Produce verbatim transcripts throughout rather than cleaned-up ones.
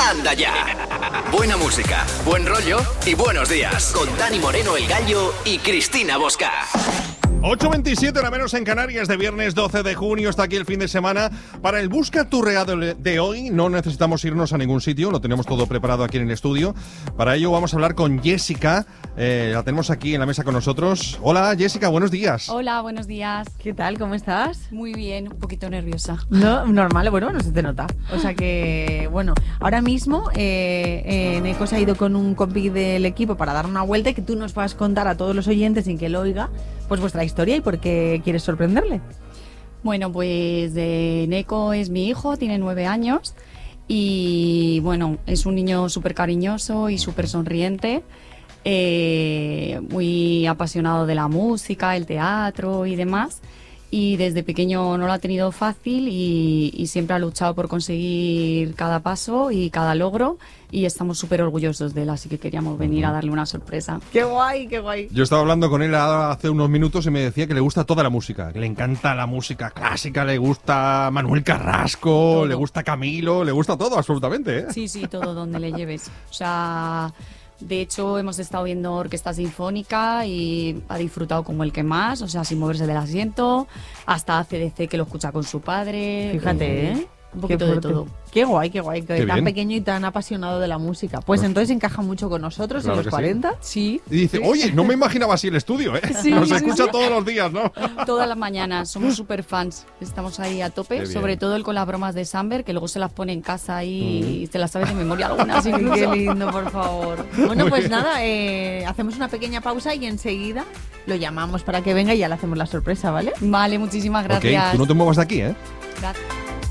Anda ya. Buena música, buen rollo y buenos días. Con Dani Moreno, el Gallo, y Cristina Bosca. ocho veintisiete, hora menos en Canarias, de viernes doce de junio. Está aquí el fin de semana. Para el Busca tu regalo de hoy no necesitamos irnos a ningún sitio, lo tenemos todo preparado aquí en el estudio. Para ello vamos a hablar con Jessica, eh, la tenemos aquí en la mesa con nosotros. Hola Jessica, buenos días. Hola, buenos días. ¿Qué tal? ¿Cómo estás? Muy bien, un poquito nerviosa. No, normal, bueno, no se te nota. O sea que, bueno, ahora mismo eh, eh, Neko se ha ido con un compi del equipo para dar una vuelta y que tú nos puedas contar a todos los oyentes sin que él oiga, pues vuestra historia y por qué quieres sorprenderle. Bueno, pues eh, Neko es mi hijo, tiene nueve años y bueno, es un niño súper cariñoso y súper sonriente, eh, muy apasionado de la música, el teatro y demás. Y desde pequeño no lo ha tenido fácil y, y siempre ha luchado por conseguir cada paso y cada logro, y estamos súper orgullosos de él, así que queríamos venir a darle una sorpresa. ¡Qué guay, qué guay! Yo estaba hablando con él hace unos minutos y me decía que le gusta toda la música, que le encanta la música clásica, le gusta Manuel Carrasco, todo. Le gusta Camilo, le gusta todo absolutamente, ¿eh? Sí, sí, todo donde le lleves. O sea... De hecho, hemos estado viendo orquesta sinfónica y ha disfrutado como el que más, o sea, sin moverse del asiento, hasta A C D C, que lo escucha con su padre. Fíjate, eh, ¿eh? Un poquito de todo. Qué guay, qué guay, que Qué tan bien. pequeño y tan apasionado de la música. Pues entonces encaja mucho con nosotros Claro en que los sí. cuarenta. Sí. Y dice, oye, no me imaginaba así el estudio, ¿eh? Sí, Nos sí, escucha sí. todos los días, ¿no? Todas las mañanas, somos súper fans. Estamos ahí a tope, Qué bien. sobre todo él con las bromas de Samber, que luego se las pone en casa y se las sabe de memoria algunas. Ay, incluso. qué lindo, por favor. Bueno, Muy pues bien. nada, eh, hacemos una pequeña pausa y enseguida lo llamamos para que venga y ya le hacemos la sorpresa, ¿vale? Vale, muchísimas gracias. Ok, tú no te muevas de aquí, ¿eh? Gracias.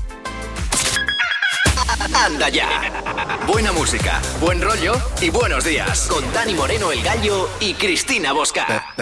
Anda ya. Buena música, buen rollo y buenos días. Con Dani Moreno, el Gallo, y Cristina Bosca.